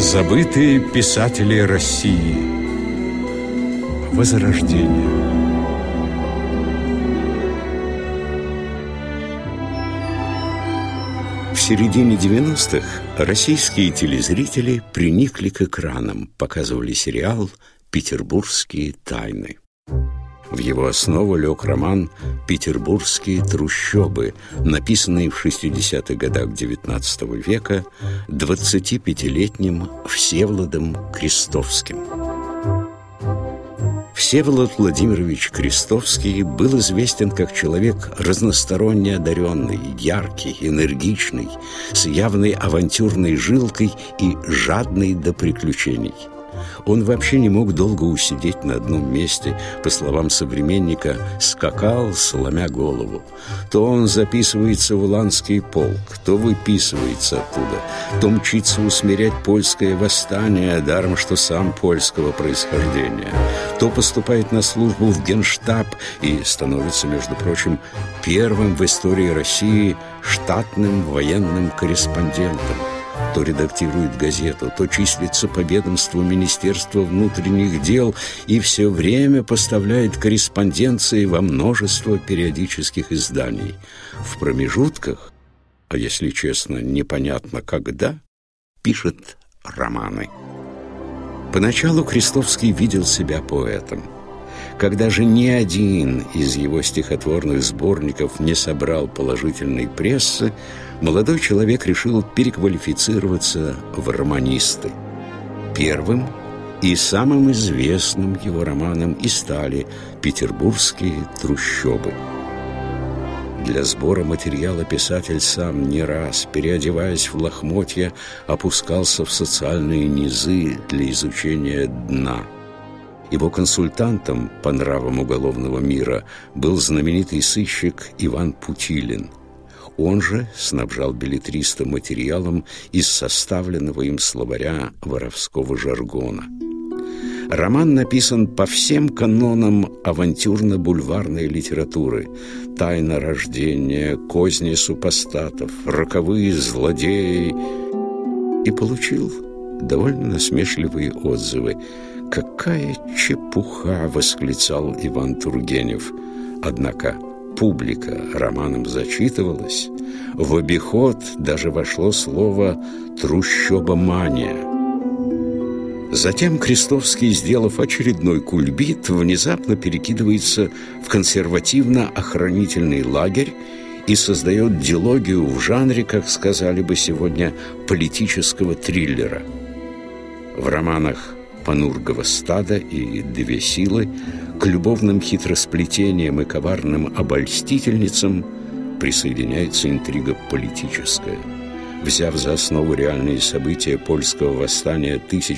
Забытые писатели России. Возрождение. В середине 90-х российские телезрители приникли к экранам, показывали сериал «Петербургские тайны». В его основу лег роман «Петербургские трущобы», написанный в 60-х годах XIX века 25-летним Всеволодом Крестовским. Всеволод Владимирович Крестовский был известен как человек разносторонне одаренный, яркий, энергичный, с явной авантюрной жилкой и жадный до приключений. Он вообще не мог долго усидеть на одном месте, по словам современника, скакал, сломя голову. То он записывается в Уланский полк, то выписывается оттуда, то мчится усмирять польское восстание, даром что сам польского происхождения, то поступает на службу в Генштаб и становится, между прочим, первым в истории России штатным военным корреспондентом. То редактирует газету, то числится по ведомству Министерства внутренних дел и все время поставляет корреспонденции во множество периодических изданий. В промежутках, а если честно, непонятно когда, пишет романы. Поначалу Крестовский видел себя поэтом. Когда же ни один из его стихотворных сборников не собрал положительной прессы, молодой человек решил переквалифицироваться в романисты. Первым и самым известным его романом и стали «Петербургские трущобы». Для сбора материала писатель сам не раз, переодеваясь в лохмотья, опускался в социальные низы для изучения дна. Его консультантом по нравам уголовного мира был знаменитый сыщик Иван Путилин. Он же снабжал беллетриста материалом из составленного им словаря воровского жаргона. Роман написан по всем канонам авантюрно-бульварной литературы: «Тайна рождения», «Козни супостатов», «Роковые злодеи», и получил довольно насмешливые отзывы. «Какая чепуха!» — восклицал Иван Тургенев. Однако публика романом зачитывалась. В обиход даже вошло слово «трущобомания». Затем Крестовский, сделав очередной кульбит, внезапно перекидывается в консервативно-охранительный лагерь и создает дилогию в жанре, как сказали бы сегодня, политического триллера. В романах «Панургово стадо» и «Две силы» к любовным хитросплетениям и коварным обольстительницам присоединяется интрига политическая. Взяв за основу реальные события польского восстания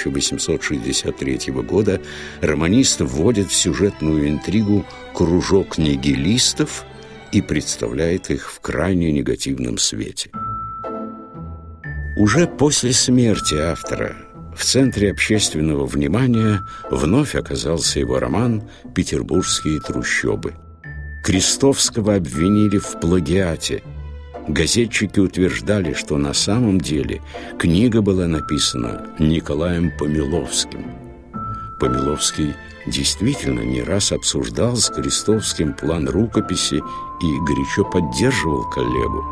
1863 года, романист вводит в сюжетную интригу кружок нигилистов и представляет их в крайне негативном свете. Уже после смерти автора в центре общественного внимания вновь оказался его роман «Петербургские трущобы». Крестовского обвинили в плагиате. Газетчики утверждали, что на самом деле книга была написана Николаем Помиловским. Помиловский действительно не раз обсуждал с Крестовским план рукописи и горячо поддерживал коллегу.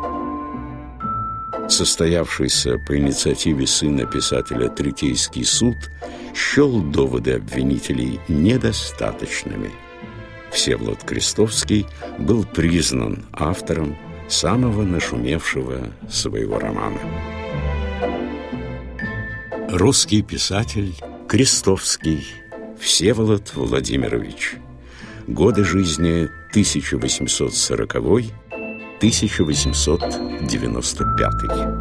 Состоявшийся по инициативе сына писателя Третейский суд счел доводы обвинителей недостаточными. Всеволод Крестовский был признан автором самого нашумевшего своего романа. Русский писатель Крестовский Всеволод Владимирович. Годы жизни 1840-1895.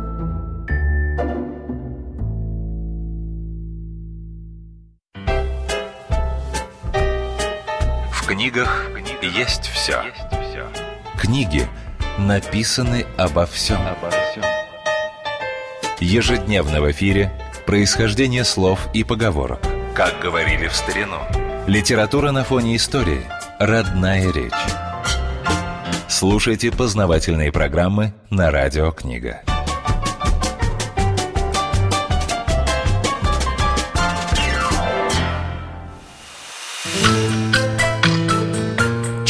В книгах есть все. Книги написаны обо всем. Ежедневно в эфире происхождение слов и поговорок. Как говорили в старину. Литература на фоне истории. Родная речь. Слушайте познавательные программы на Радио Книга.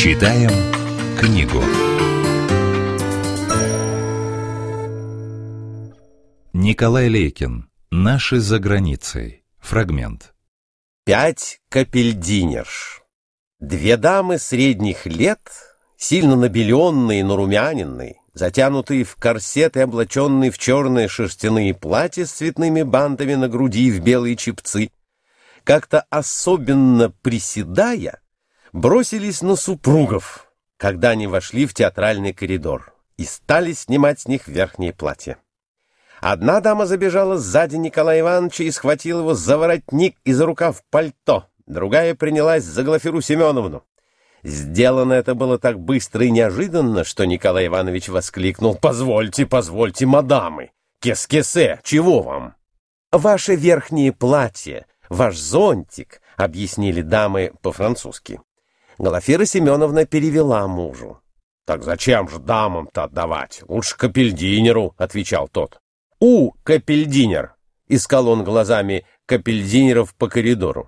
Читаем книгу. Николай Лейкин. Наши за границей. Фрагмент. 5 капельдинерш. 2 дамы средних лет, сильно набеленные, нарумяненные, затянутые в корсет и облаченные в черные шерстяные платья с цветными бантами на груди и в белые чепцы, как-то особенно приседая, бросились на супругов, когда они вошли в театральный коридор, и стали снимать с них верхние платья. Одна дама забежала сзади Николая Ивановича и схватила его за воротник и за рукав пальто, другая принялась за Глафиру Семеновну. Сделано это было так быстро и неожиданно, что Николай Иванович воскликнул: «Позвольте, позвольте, мадамы! Кес-кесе, чего вам?» «Ваше верхнее платье, ваш зонтик», — объяснили дамы по-французски. Глафира Семеновна перевела мужу. «Так зачем же дамам-то отдавать? Лучше капельдинеру», — отвечал тот. «У, капельдинер!» — искал он глазами капельдинеров по коридору.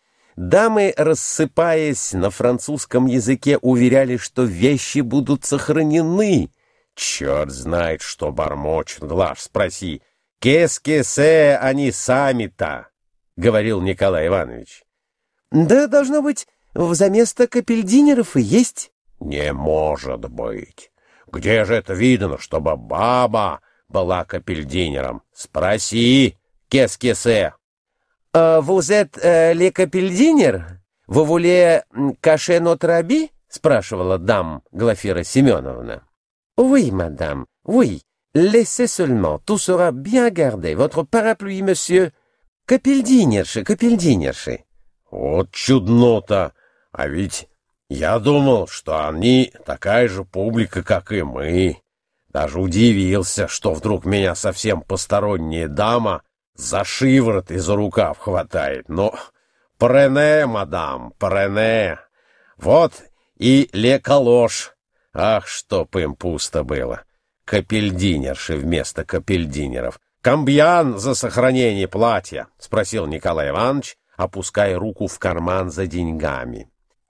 Дамы, рассыпаясь на французском языке, уверяли, что вещи будут сохранены. «Черт знает, что бормочет, Глаш, спроси. Кес-кесе они сами-то», — говорил Николай Иванович. «Да, должно быть, взаместо капельдинеров и есть». «Не может быть. Где же это видно, чтобы баба была капельдинером? Спроси, кес-кесе». «Vous êtes le капельдинер? Vous voulez cacher notre habit?» — спрашивала дам Глафира Семеновна. «Oui, madame, oui. Laissez seulement, tout sera bien gardé. Votre parapluie, monsieur». «Капельдинерши, капельдинерши». «Вот чудно-то! А ведь я думал, что они такая же публика, как и мы. Даже удивился, что вдруг меня совсем посторонняя дама за шиворот и за рукав хватает. Но прене, мадам, прене. Вот и ле калош. Ах, чтоб им пусто было. Капельдинерши вместо капельдинеров. Камбьян за сохранение платья?» — спросил Николай Иванович, опуская руку в карман за деньгами.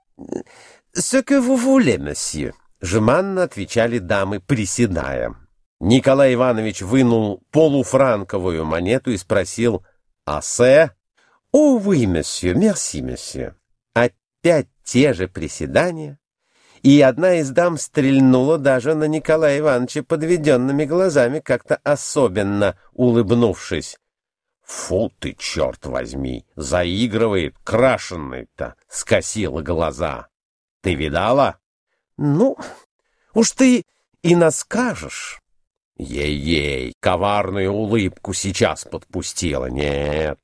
«Ce que vous voulez, monsieur», — жеманно отвечали дамы, приседая. Николай Иванович вынул полуфранковую монету и спросил: «Асе?» «О, oui, monsieur, merci, monsieur». Опять те же приседания, и одна из дам стрельнула даже на Николая Ивановича подведенными глазами, как-то особенно улыбнувшись. «Фу ты, черт возьми, заигрывает, крашеный-то», — скосила глаза. «Ты видала?» «Ну, уж ты и наскажешь». Ей-ей, коварную улыбку сейчас подпустила. «Нет,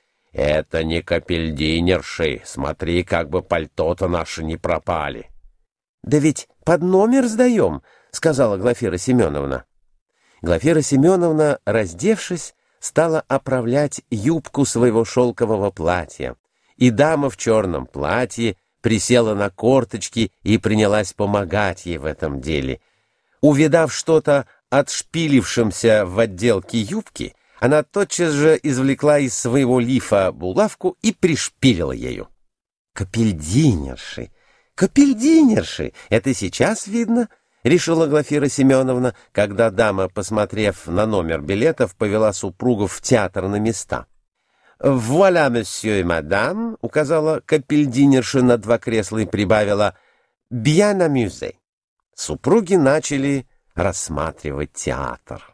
это не капельдинерши. Смотри, как бы пальто-то наши не пропали». «Да ведь под номер сдаем», — сказала Глафира Семеновна. Глафира Семеновна, раздевшись, стала оправлять юбку своего шелкового платья, и дама в черном платье присела на корточки и принялась помогать ей в этом деле. Увидав что-то отшпилившимся в отделке юбки, она тотчас же извлекла из своего лифа булавку и пришпилила ею. «Капельдинерши! Капельдинерши! Это сейчас видно», — решила Глафира Семеновна, когда дама, посмотрев на номер билетов, повела супругов в театр на места. «Вуаля, месье и мадам», — указала капельдинерша на 2 кресла и прибавила «bien amusé». Супруги начали рассматривать театр.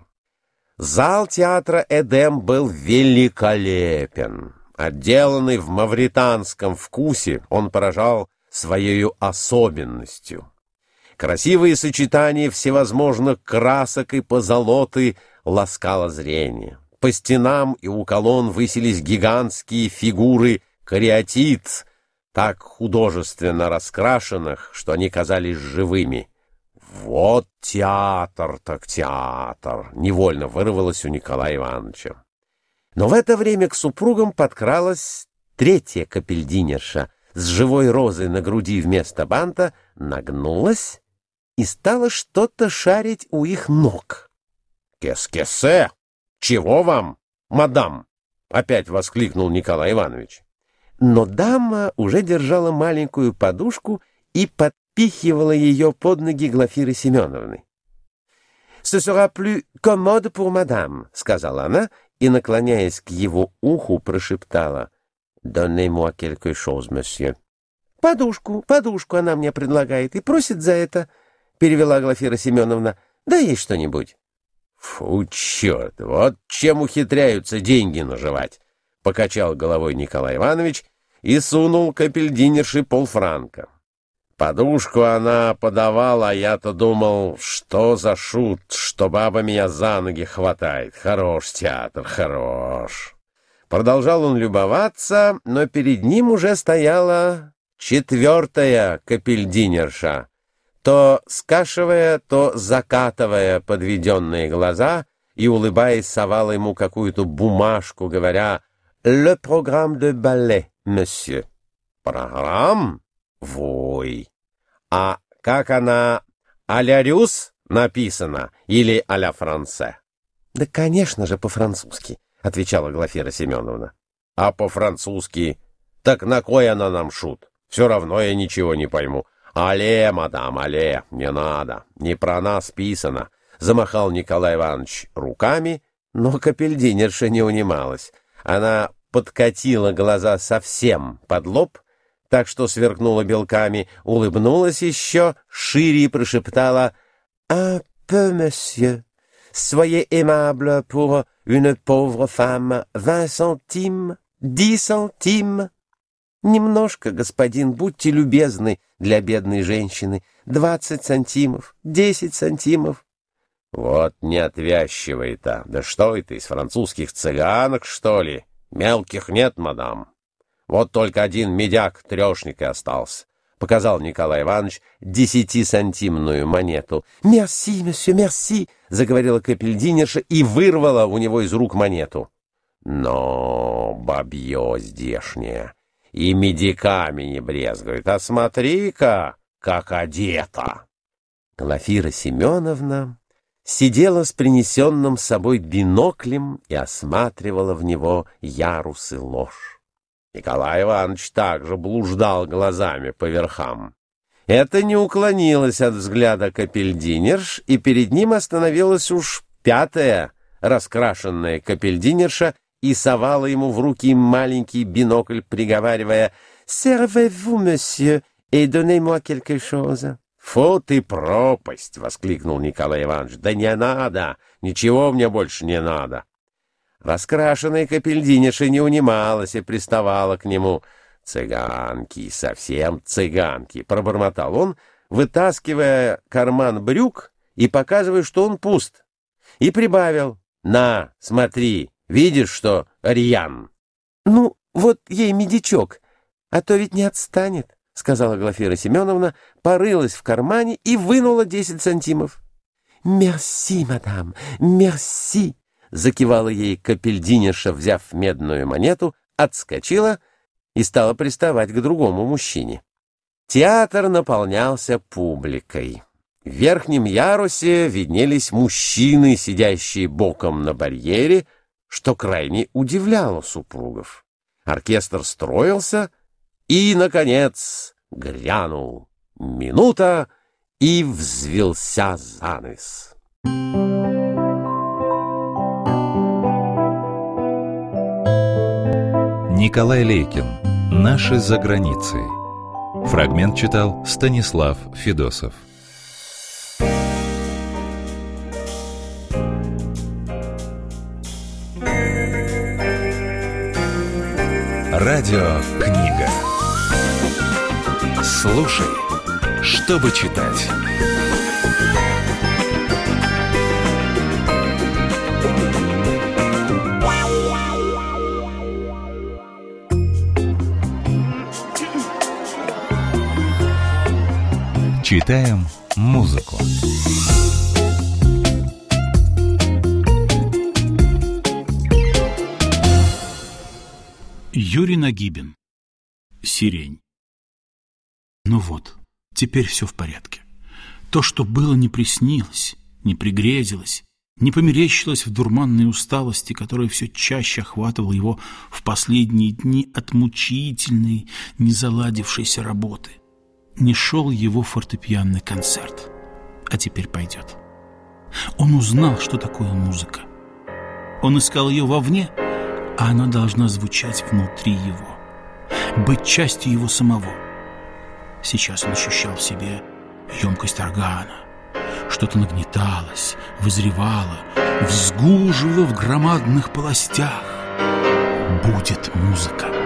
Зал театра «Эдем» был великолепен. Отделанный в мавританском вкусе, он поражал своей особенностью. Красивые сочетания всевозможных красок и позолоты ласкало зрение. По стенам и у колонн высились гигантские фигуры кариатид, так художественно раскрашенных, что они казались живыми. «Вот театр так театр!» — невольно вырвалось у Николая Ивановича. Но в это время к супругам подкралась 3-я капельдинерша с живой розой на груди вместо банта, нагнулась и стала что-то шарить у их ног. «Кес-кесе! Чего вам, мадам?» — опять воскликнул Николай Иванович. Но дама уже держала маленькую подушку и под подпихивала ее под ноги Глафиры Семеновны. «Ce sera plus commode pour madame», — сказала она, и, наклоняясь к его уху, прошептала: «Donnez-moi quelque chose, monsieur». Подушку она мне предлагает и просит за это», — перевела Глафира Семеновна. «Да есть что-нибудь». «Фу, черт, вот чем ухитряются деньги наживать», — покачал головой Николай Иванович и сунул капельдинерши полфранка. Подушку она подавала, а я-то думал, что за шут, что баба меня за ноги хватает. Хорош театр, хорош. Продолжал он любоваться, но перед ним уже стояла четвертая капельдинерша, то скашивая, то закатывая подведенные глаза и, улыбаясь, совала ему какую-то бумажку, говоря: «Le programme de ballet, monsieur». «Программ? Вой! А как она, а-ля рюс написана или а-ля франце?» «Да, конечно же, по-французски», — отвечала Глафира Семеновна. «А по-французски? Так на кой она нам шут? Все равно я ничего не пойму». «Але, мадам, але, не надо, не про нас писано», — замахал Николай Иванович руками, но капельдинерша не унималась. Она подкатила глаза совсем под лоб, так что сверкнула белками, улыбнулась еще шире и прошептала: «Un peu, monsieur. Soyez aimable pour une pauvre femme. 20 centimes, 10 centimes». «Немножко, господин, будьте любезны для бедной женщины. 20 сантимов, 10 сантимов». «Вот неотвязчивый-то. Да что это, из французских цыганок, что ли? Мелких нет, мадам. Вот только один медяк-трешник и остался», — показал Николай Иванович 10-сантимную монету. «Мерси, месье, мерси», — заговорила капельдинерша и вырвала у него из рук монету. «Но бабье здешнее и медиками не брезгует. А смотри-ка, как одета!» Глафира Семеновна сидела с принесенным с собой биноклем и осматривала в него ярусы ложь. Николай Иванович также блуждал глазами по верхам. Это не уклонилось от взгляда капельдинерш, и перед ним остановилась уж пятая раскрашенная капельдинерша и совала ему в руки маленький бинокль, приговаривая: «Servez-vous, monsieur, et donnez-moi quelque chose». «Фу ты, пропасть!» — воскликнул Николай Иванович. «Да не надо! Ничего мне больше не надо!» Раскрашенная капельдинерша не унималась и приставала к нему. «Цыганки, совсем цыганки!» — пробормотал он, вытаскивая карман брюк и показывая, что он пуст. И прибавил: «На, смотри, видишь, что рьян?» «Ну, вот ей медичок, а то ведь не отстанет», — сказала Глафира Семеновна, порылась в кармане и вынула 10 сантимов. «Мерси, мадам, мерси», — закивала ей капельдинерша, взяв медную монету, отскочила и стала приставать к другому мужчине. Театр наполнялся публикой. В верхнем ярусе виднелись мужчины, сидящие боком на барьере, что крайне удивляло супругов. Оркестр строился и, наконец, грянул минута, и взвился занавес. Николай Лейкин. «Наши за границей». Фрагмент читал Станислав Федосов. Радиокнига. Слушай, чтобы читать. Читаем музыку. Юрий Нагибин. «Сирень». Ну вот, теперь все в порядке. То, что было, не приснилось, не пригрезилось, не померещилось в дурманной усталости, которая все чаще охватывала его в последние дни от мучительной, незаладившейся работы. не шел его фортепианный концерт, а теперь пойдет. Он узнал, что такое музыка. Он искал ее вовне, а она должна звучать внутри его, быть частью его самого. Сейчас он ощущал в себе емкость органа. Что-то нагнеталось, вызревало, взгуживало в громадных полостях. Будет музыка.